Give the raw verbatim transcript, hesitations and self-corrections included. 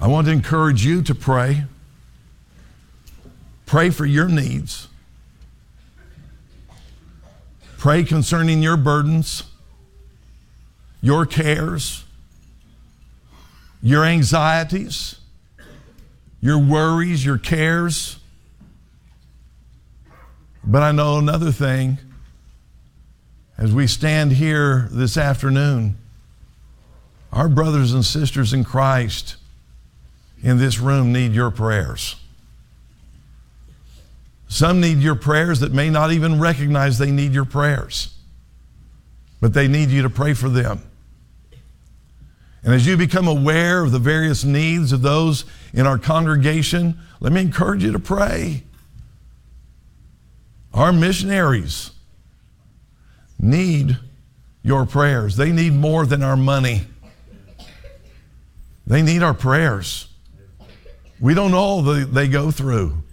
I want to encourage you to pray. Pray for your needs. Pray concerning your burdens, your cares, your anxieties, your worries, your cares. But I know another thing. As we stand here this afternoon, our brothers and sisters in Christ in this room need your prayers. Some need your prayers that may not even recognize they need your prayers, but they need you to pray for them. And as you become aware of the various needs of those in our congregation, let me encourage you to pray. Our missionaries need your prayers. They need more than our money. They need our prayers. We don't know all that they go through.